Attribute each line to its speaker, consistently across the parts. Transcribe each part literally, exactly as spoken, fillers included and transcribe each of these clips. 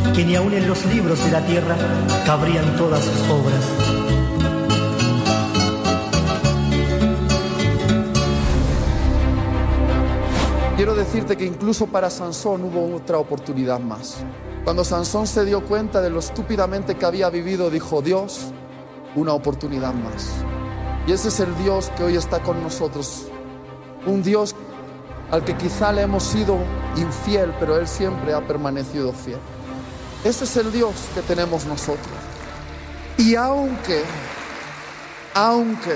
Speaker 1: que ni aun en los libros de la tierra cabrían todas sus obras.
Speaker 2: Quiero decirte que incluso para Sansón hubo otra oportunidad más. Cuando Sansón se dio cuenta de lo estúpidamente que había vivido, dijo: Dios, una oportunidad más. Y ese es el Dios que hoy está con nosotros. Un Dios al que quizá le hemos sido infiel, pero Él siempre ha permanecido fiel. Ese es el Dios que tenemos nosotros. Y aunque, aunque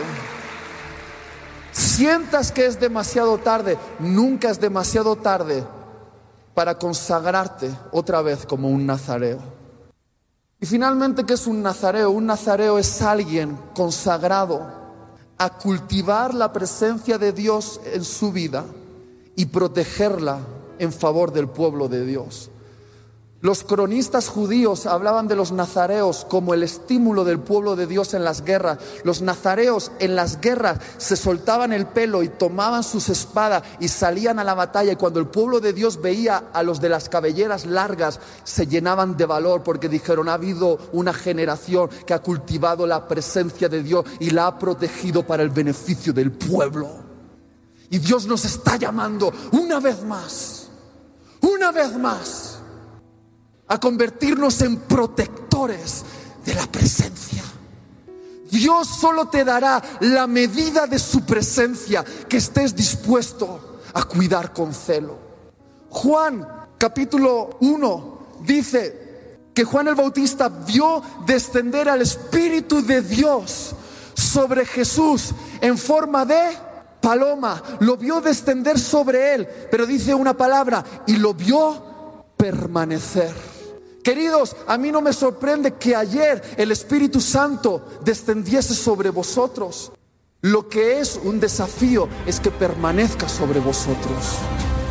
Speaker 2: sientas que es demasiado tarde, nunca es demasiado tarde para consagrarte otra vez como un nazareo. Y finalmente, ¿qué es un nazareo? Un nazareo es alguien consagrado a cultivar la presencia de Dios en su vida y protegerla en favor del pueblo de Dios. Los cronistas judíos hablaban de los nazareos como el estímulo del pueblo de Dios en las guerras. Los nazareos en las guerras se soltaban el pelo y tomaban sus espadas y salían a la batalla. Y cuando el pueblo de Dios veía a los de las cabelleras largas, se llenaban de valor, porque dijeron: ha habido una generación que ha cultivado la presencia de Dios y la ha protegido para el beneficio del pueblo. Y Dios nos está llamando una vez más, una vez más, a convertirnos en protectores de la presencia. Dios solo te dará la medida de su presencia que estés dispuesto a cuidar con celo. Juan capítulo uno dice que Juan el Bautista vio descender al Espíritu de Dios sobre Jesús en forma de paloma. Lo vio descender sobre él, pero dice una palabra: y lo vio permanecer. Queridos, a mí no me sorprende que ayer el Espíritu Santo descendiese sobre vosotros. Lo que es un desafío es que permanezca sobre vosotros.